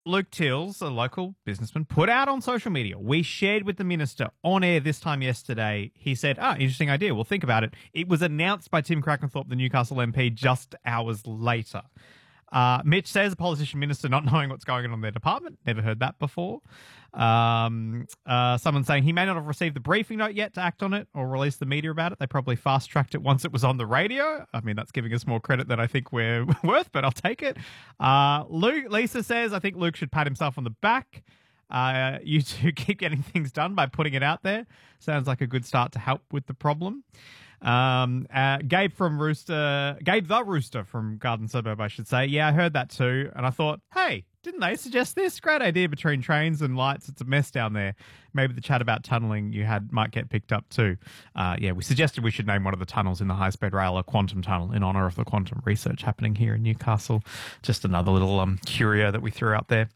Luke Tills, a local businessman, put out on social media. We shared with the minister on air this time yesterday. He said, interesting idea. We'll think about it. It was announced by Tim Crackenthorpe, the Newcastle MP, just hours later. Mitch says, a politician minister not knowing what's going on in their department. Never heard that before. Someone saying he may not have received the briefing note yet to act on it or release the media about it. They probably fast-tracked it once it was on the radio. I mean, that's giving us more credit than I think we're worth, but I'll take it. Lisa says, I think Luke should pat himself on the back. You two keep getting things done by putting it out there. Sounds like a good start to help with the problem. Gabe the Rooster from Garden Suburb, I should say. Yeah, I heard that too. And I thought, hey, didn't they suggest this? Great idea between trains and lights. It's a mess down there. Maybe the chat about tunnelling you had might get picked up too. We suggested we should name one of the tunnels in the high-speed rail a quantum tunnel in honour of the quantum research happening here in Newcastle. Just another little curio that we threw out there.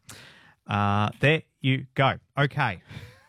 There you go. Okay.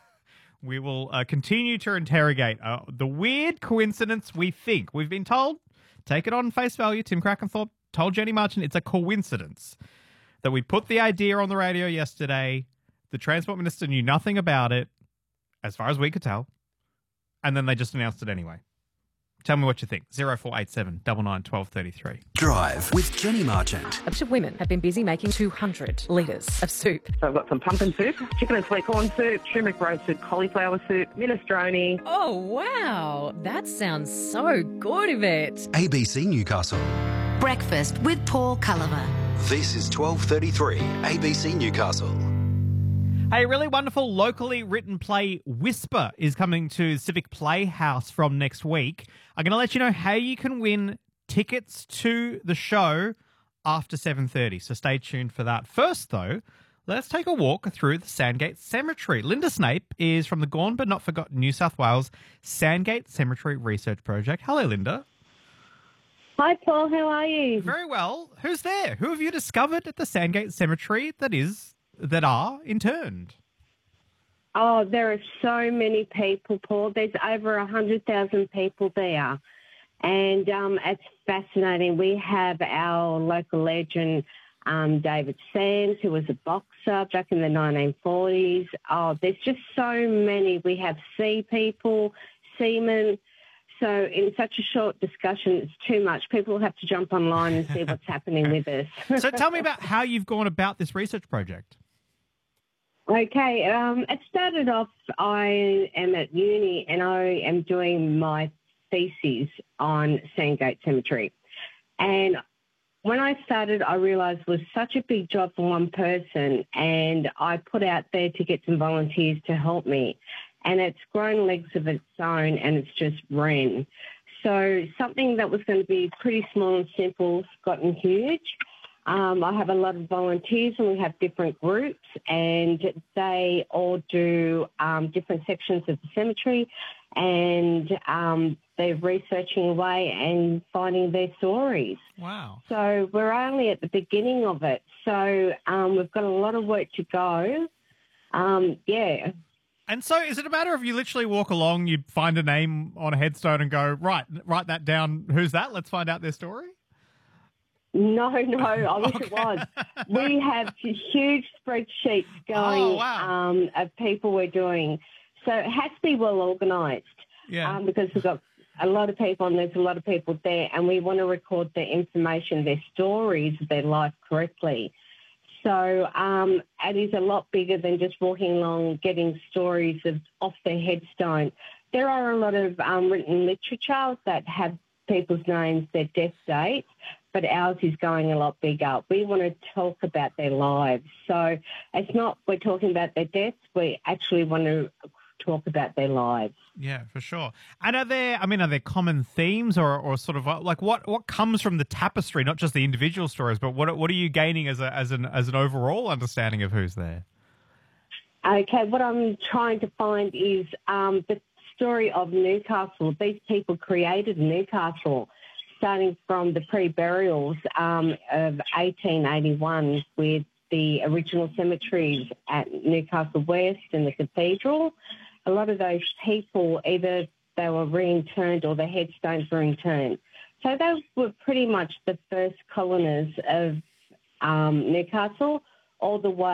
We will continue to interrogate the weird coincidence we think. We've been told, take it on face value, Tim Crackenthorpe told Jenny Marchant it's a coincidence that we put the idea on the radio yesterday, the Transport Minister knew nothing about it, as far as we could tell, and then they just announced it anyway. Tell me what you think. 0487 99 12 33. Drive with Jenny Marchant. A bunch of women have been busy making 200 litres of soup. So I've got some pumpkin soup, chicken and sweet corn soup, turmeric roasted cauliflower soup, minestrone. Oh, wow. That sounds so good, Yvette. ABC Newcastle. Breakfast with Paul Culliver. This is 12:33 ABC Newcastle. Hey, a really wonderful locally written play, Whisper, is coming to Civic Playhouse from next week. I'm going to let you know how you can win tickets to the show after 7:30, so stay tuned for that. First, though, let's take a walk through the Sandgate Cemetery. Linda Snape is from the Gone But Not Forgotten New South Wales Sandgate Cemetery Research Project. Hello, Linda. Hi, Paul. How are you? Very well. Who's there? Who have you discovered at the Sandgate Cemetery that are interned? Oh, there are so many people, Paul. There's over 100,000 people there. And it's fascinating. We have our local legend, David Sands, who was a boxer back in the 1940s. Oh, there's just so many. We have sea people, seamen. So in such a short discussion, it's too much. People will have to jump online and see what's happening with us. So tell me about how you've gone about this research project. Okay, it started off, I am at uni and I am doing my thesis on Sandgate Cemetery. And when I started, I realised it was such a big job for one person, and I put out there to get some volunteers to help me. And it's grown legs of its own, and it's just ran. So something that was going to be pretty small and simple has gotten huge. I have a lot of volunteers, and we have different groups, and they all do different sections of the cemetery, and they're researching away and finding their stories. Wow. So we're only at the beginning of it. So we've got a lot of work to go. Yeah. And so is it a matter of you literally walk along, you find a name on a headstone and go, right, write that down. Who's that? Let's find out their story? No, I wish it was. We have huge spreadsheets going of people we're doing. So it has to be well organised because we've got a lot of people and there's a lot of people there, and we want to record their information, their stories, their life correctly. So it is a lot bigger than just walking along getting stories off their headstone. There are a lot of written literature that have people's names, their death dates, but ours is going a lot bigger. We want to talk about their lives. So it's not we're talking about their deaths, we actually want to talk about their lives. Yeah, for sure. And are there common themes or sort of like what comes from the tapestry, not just the individual stories, but what are you gaining as an overall understanding of who's there? Okay, what I'm trying to find is the story of Newcastle. These people created Newcastle, starting from the pre-burials of 1881 with the original cemeteries at Newcastle West and the cathedral. A lot of those people, either they were re-interned or their headstones were interned. So they were pretty much the first colonists of Newcastle, all the way